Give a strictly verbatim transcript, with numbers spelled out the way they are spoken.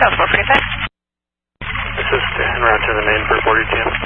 four forty-five. This is en route to the main for forty T M.